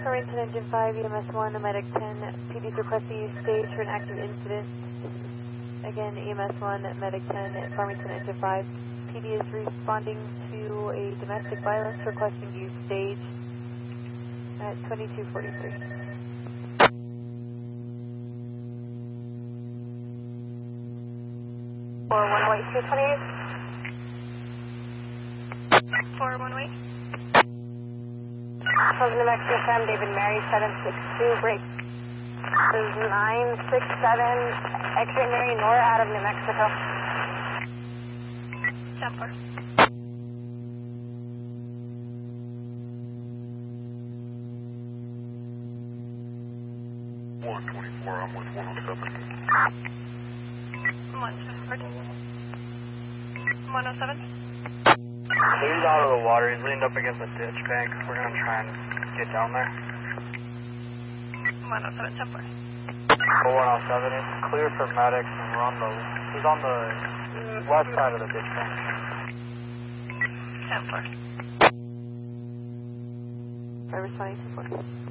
Farmington Engine 5, EMS 1, Medic 10, PD's requesting you stage for an active incident. Again, EMS 1, Medic 10, Farmington Engine 5. PD is responding to a domestic violence requesting you stage at 2243. 4-1 wait, 228. 4-1 wait. New Mexico 7, David Mary 762, break. This is 967, X-ray Mary Nora out of New Mexico. 10-4. I'm with 107. 107. He's out of the water. He's leaned up against the ditch bank. We're going to try and get down there. 107, 10-4. 107 is clear for medics, and he's on the west side of the ditch bank. 10-4. By responding to 4.